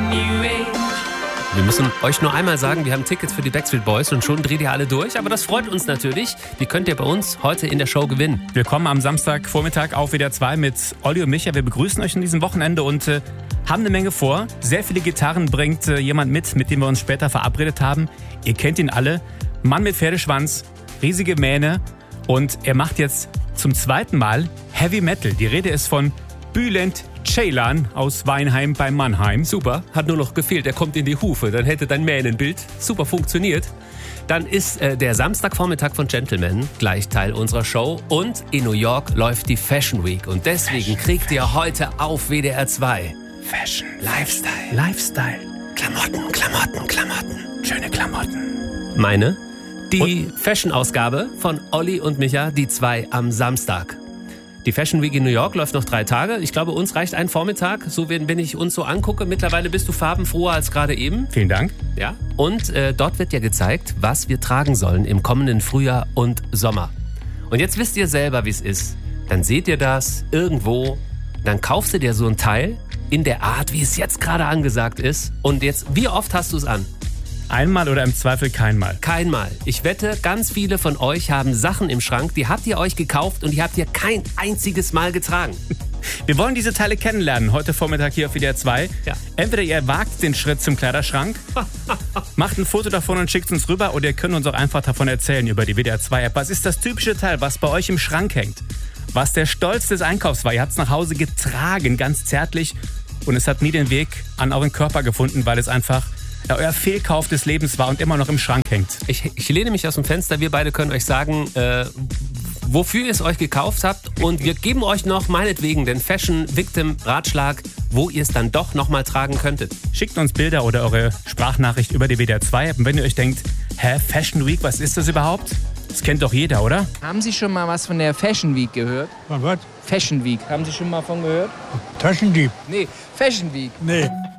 Wir müssen euch nur einmal sagen, wir haben Tickets für die Backstreet Boys und schon dreht ihr alle durch. Aber das freut uns natürlich. Die könnt ihr bei uns heute in der Show gewinnen. Wir kommen am Samstagvormittag auf WDR 2 mit Olli und Micha. Wir begrüßen euch an diesem Wochenende und haben eine Menge vor. Sehr viele Gitarren bringt jemand mit dem wir uns später verabredet haben. Ihr kennt ihn alle. Mann mit Pferdeschwanz, riesige Mähne und er macht jetzt zum zweiten Mal Heavy Metal. Die Rede ist von Bülent Ceylan aus Weinheim bei Mannheim. Super, hat nur noch gefehlt, er kommt in die Hufe, dann hätte dein Mähnenbild super funktioniert. Dann ist der Samstagvormittag von Gentleman gleich Teil unserer Show und in New York läuft die Fashion Week und deswegen kriegt ihr heute auf WDR 2 Fashion, Lifestyle, Klamotten, schöne Klamotten. meine, die Fashion-Ausgabe von Olli und Micha, die 2 am Samstag. Die Fashion Week in New York läuft noch 3 Tage. Ich glaube, uns reicht ein Vormittag, so wenn ich uns so angucke. Mittlerweile bist du farbenfroher als gerade eben. Vielen Dank. Ja. Und dort wird ja gezeigt, was wir tragen sollen im kommenden Frühjahr und Sommer. Und jetzt wisst ihr selber, wie es ist. Dann seht ihr das irgendwo, dann kaufst du dir so ein Teil in der Art, wie es jetzt gerade angesagt ist. Und jetzt, wie oft hast du es an? Einmal oder im Zweifel keinmal? Keinmal. Ich wette, ganz viele von euch haben Sachen im Schrank, die habt ihr euch gekauft und die habt ihr kein einziges Mal getragen. Wir wollen diese Teile kennenlernen, heute Vormittag hier auf WDR 2. Ja. Entweder ihr wagt den Schritt zum Kleiderschrank, macht ein Foto davon und schickt es uns rüber, oder ihr könnt uns auch einfach davon erzählen über die WDR 2 App. Was ist das typische Teil, was bei euch im Schrank hängt? Was der Stolz des Einkaufs war? Ihr habt es nach Hause getragen, ganz zärtlich, und es hat nie den Weg an euren Körper gefunden, weil es einfach euer Fehlkauf des Lebens war und immer noch im Schrank hängt. Ich lehne mich aus dem Fenster, wir beide können euch sagen, wofür ihr es euch gekauft habt, und wir geben euch noch meinetwegen den Fashion Victim Ratschlag, wo ihr es dann doch nochmal tragen könntet. Schickt uns Bilder oder eure Sprachnachricht über die WDR 2 App. Und wenn ihr euch denkt, Fashion Week, was ist das überhaupt? Das kennt doch jeder, oder? Haben Sie schon mal was von der Fashion Week gehört? Von was? Fashion Week. Haben Sie schon mal von gehört? Taschendieb? Nee, Fashion Week. Nee.